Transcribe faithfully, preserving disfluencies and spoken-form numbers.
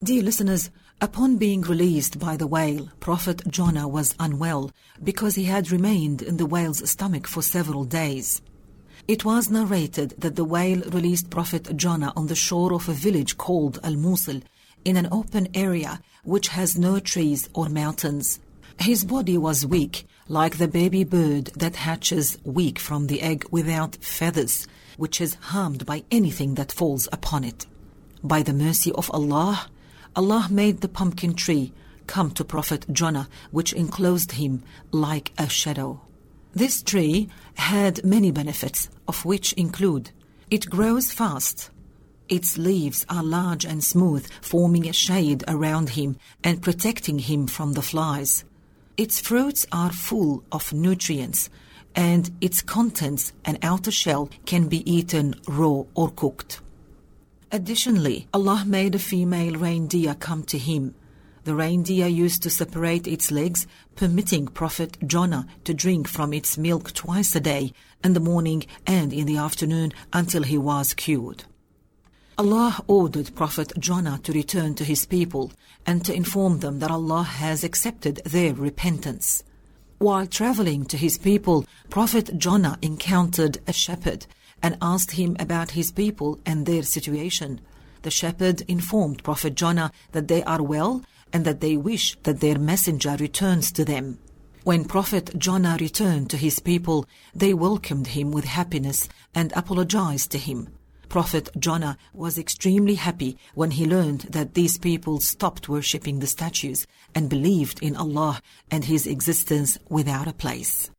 Dear listeners, upon being released by the whale, Prophet Jonah was unwell because he had remained in the whale's stomach for several days. It was narrated that the whale released Prophet Jonah on the shore of a village called Al-Musil, in an open area which has no trees or mountains. His body was weak, like the baby bird that hatches weak from the egg without feathers, which is harmed by anything that falls upon it. By the mercy of Allah, Allah made the pumpkin tree come to Prophet Jonah, which enclosed him like a shadow. This tree had many benefits, of which include: it grows fast, its leaves are large and smooth, forming a shade around him and protecting him from the flies. Its fruits are full of nutrients, and its contents and outer shell can be eaten raw or cooked. Additionally, Allah made a female reindeer come to him. The reindeer used to separate its legs, permitting Prophet Jonah to drink from its milk twice a day, in the morning and in the afternoon, until he was cured. Allah ordered Prophet Jonah to return to his people and to inform them that Allah has accepted their repentance. While traveling to his people, Prophet Jonah encountered a shepherd and asked him about his people and their situation. The shepherd informed Prophet Jonah that they are well and that they wish that their messenger returns to them. When Prophet Jonah returned to his people, they welcomed him with happiness and apologized to him. Prophet Jonah was extremely happy when he learned that these people stopped worshipping the statues and believed in Allah and His existence without a place.